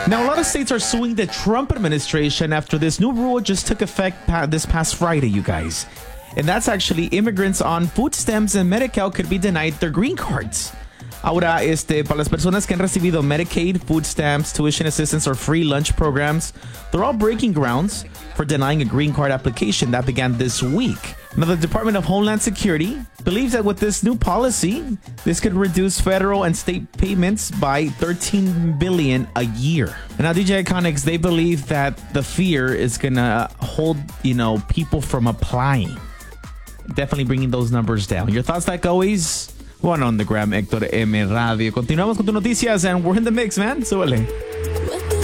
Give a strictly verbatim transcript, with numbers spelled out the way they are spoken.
Now, a lot of states are suing the Trump administration after this new rule just took effect pa- this past Friday, you guys. And that's actually immigrants on food stamps and Medi-Cal could be denied their green cards. Ahora, este, para las personas que han recibido Medicaid, food stamps, tuition assistance, or free lunch programs, they're all breaking grounds for denying a green card application that began this week. Now, the Department of Homeland Security believes that with this new policy, this could reduce federal and state payments by thirteen billion dollars a year. And now, D J Iconics, they believe that the fear is going to hold, you know, people from applying. Definitely bringing those numbers down. Your thoughts, like always? One on the gram, Héctor M. Radio. Continuamos con tus noticias and we're in the mix, man. Súbele.